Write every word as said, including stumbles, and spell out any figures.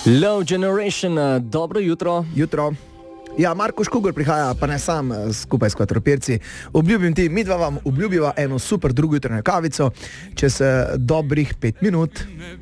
Low Generation, dobro jutro. Jutro. Ja, Marko Škugar prihaja, pa ne sam, skupaj s Kvatroperci. Obljubim ti, midva vam obljubiva eno super drugo jutranjo kavico čez dobrih pet minut.